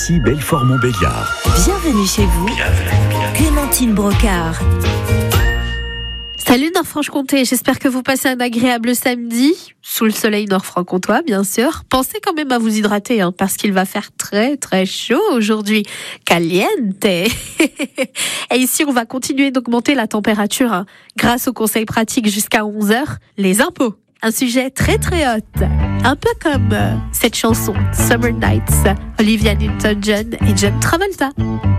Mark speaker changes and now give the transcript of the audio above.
Speaker 1: Si Belfort-Montbéliard.
Speaker 2: Bienvenue chez vous. Clémentine Brocard.
Speaker 3: Salut Nord-Franche-Comté, j'espère que vous passez un agréable samedi, sous le soleil nord-franc-comtois bien sûr. Pensez quand même à vous hydrater parce qu'il va faire très très chaud aujourd'hui. Caliente. Et ici on va continuer d'augmenter la température grâce aux conseils pratiques jusqu'à 11h, les impôts. Un sujet très très hot, un peu comme cette chanson Summer Nights, Olivia Newton-John et John Travolta.